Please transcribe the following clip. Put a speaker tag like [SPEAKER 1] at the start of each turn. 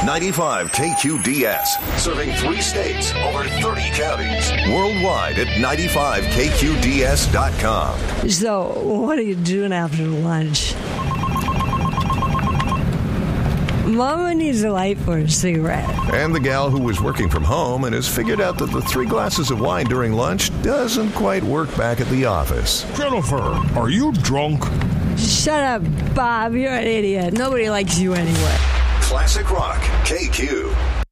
[SPEAKER 1] 95 KQDS. Serving 3 states, over 30 counties. Worldwide at 95KQDS.com.
[SPEAKER 2] So, what are you doing after lunch? Mama needs a light for a cigarette.
[SPEAKER 1] And the gal who was working from home and has figured out that the 3 glasses of wine during lunch doesn't quite work back at the office.
[SPEAKER 3] Jennifer, are you drunk?
[SPEAKER 2] Shut up, Bob. You're an idiot. Nobody likes you anyway.
[SPEAKER 1] Classic Rock, KQ.